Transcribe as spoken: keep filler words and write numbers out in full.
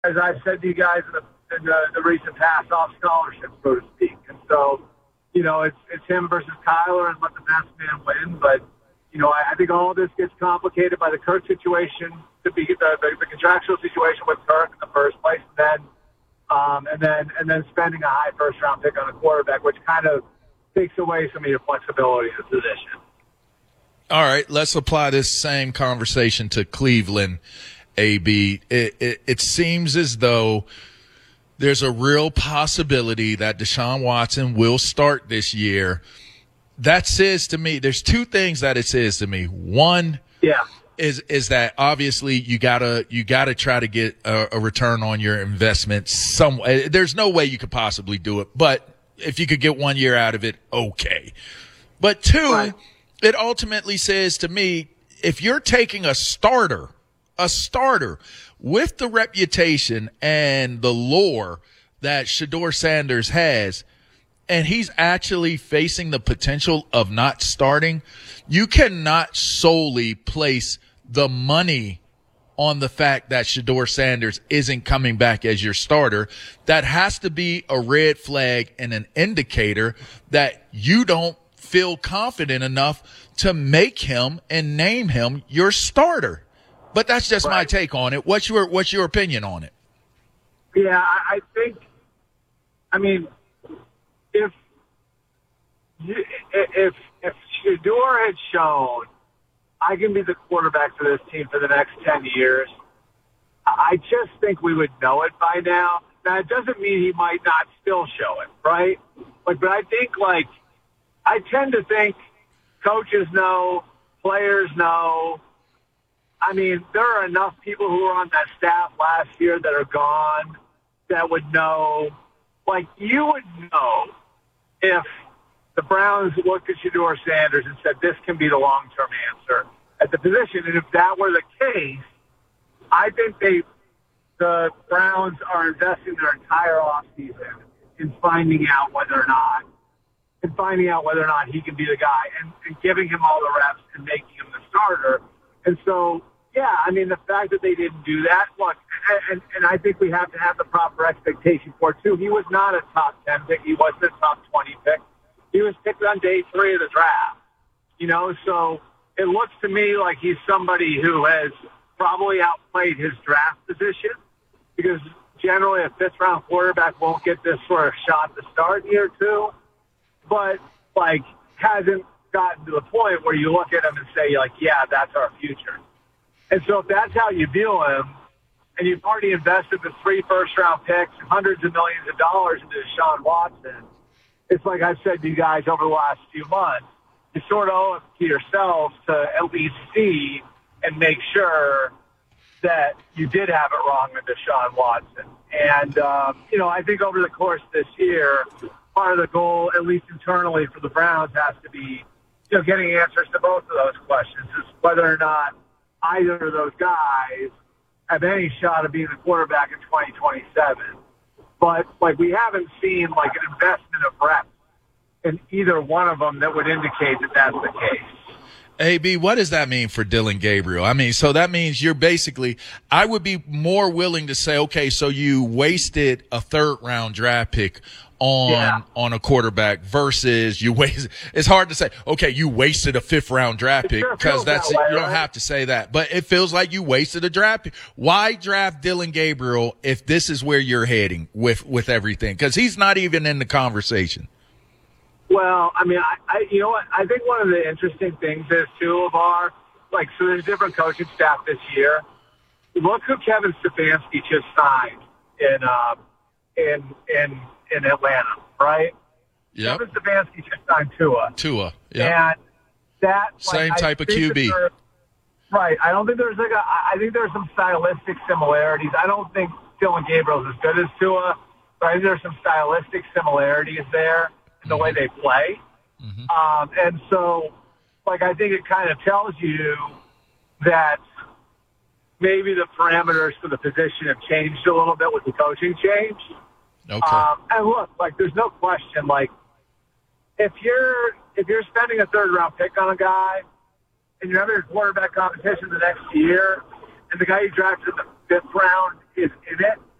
as I've said to you guys in the, in the, the recent past, off scholarship, so to speak. And so, you know, it's it's him versus Kyler and let the best man win. But, you know, I, I think all of this gets complicated by the Kirk situation, to be the, the, the contractual situation with Kirk in the first place, and then um, and then and then spending a high first round pick on a quarterback, which kind of takes away some of your flexibility in the position. All right, let's apply this same conversation to Cleveland. A B, it, it, it seems as though there's a real possibility that Deshaun Watson will start this year. That says to me, there's two things that it says to me. One, yeah, is is that obviously you gotta you gotta try to get a, a return on your investment. Some there's no way you could possibly do it, but if you could get one year out of it, okay. But two, right. It ultimately says to me, if you're taking a starter. A starter with the reputation and the lore that Shedeur Sanders has, and he's actually facing the potential of not starting, you cannot solely place the money on the fact that Shedeur Sanders isn't coming back as your starter. That has to be a red flag and an indicator that you don't feel confident enough to make him and name him your starter. But that's just right. My take on it. What's your what's your opinion on it? Yeah, I, I think. I mean, if if if Shedeur had shown I can be the quarterback for this team for the next ten years, I just think we would know it by now. Now it doesn't mean he might not still show it, right? Like, but I think like I tend to think coaches know, players know. I mean, there are enough people who were on that staff last year that are gone that would know. Like, you would know if the Browns looked at Shedeur Sanders and said, this can be the long-term answer at the position. And if that were the case, I think they, the Browns are investing their entire offseason in finding out whether or not, and finding out whether or not he can be the guy and, and giving him all the reps and making him the starter. And so, yeah, I mean, the fact that they didn't do that, look, and, and I think we have to have the proper expectation for it, too. He was not a top ten pick. He wasn't a top twenty pick. He was picked on day three of the draft, you know, so it looks to me like he's somebody who has probably outplayed his draft position because generally a fifth-round quarterback won't get this sort of shot to start year two, but, like, hasn't gotten to the point where you look at him and say, like, yeah, that's our future. And so if that's how you view him, and you've already invested the three first-round picks and hundreds of millions of dollars into Deshaun Watson, it's like I've said to you guys over the last few months, you sort of owe it to yourselves to at least see and make sure that you did have it wrong with Deshaun Watson. And, um, you know, I think over the course of this year, part of the goal, at least internally for the Browns, has to be, you know, getting answers to both of those questions, is whether or not either of those guys have any shot of being the quarterback in twenty twenty-seven. But, like, we haven't seen, like, an investment of reps in either one of them that would indicate that that's the case. A B, what does that mean for Dillon Gabriel? I mean, so that means you're basically – I would be more willing to say, okay, so you wasted a third-round draft pick on yeah. on a quarterback versus you waste. It's hard to say, okay, you wasted a fifth round draft pick because sure that's that way, you don't right? have to say that, but it feels like you wasted a draft pick. Why draft Dillon Gabriel if this is where you're heading with with everything? Because he's not even in the conversation. Well, I mean, I, I you know what? I think one of the interesting things is too of our like so there's different coaching staff this year. Look who Kevin Stefanski just signed in uh, in in. in Atlanta, right? Yeah. Kevin Stefanski just signed Tua. Tua, yeah. And that same like, type of Q B. Right. I don't think there's like a. I think there's some stylistic similarities. I don't think Dillon Gabriel's as good as Tua, but I think there's some stylistic similarities there in the mm-hmm. way they play. Mm-hmm. Um, and so, like, I think it kind of tells you that maybe the parameters for the position have changed a little bit with the coaching change. Okay. Um, and look, like, there's no question, like, if you're if you're spending a third round pick on a guy and you're having a quarterback competition the next year, and the guy you drafted in the fifth round is in it,